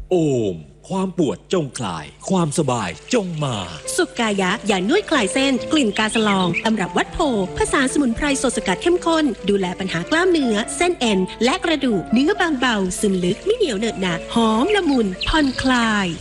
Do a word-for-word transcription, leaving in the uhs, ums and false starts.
โอมความปวดจงคลายความสบายจงมาสุกายะยานวดคลายเส้นกลิ่นกาสลองตำรับวัดโพผสานสมุนไพรสดสกัดเข้มข้นดูแลปัญหากล้ามเนื้อเส้นเอ็นและกระดูกเนื้อบางเบาซึมลึกไม่เหนียวเหนอะหนะหอมละมุนผ่อนคลาย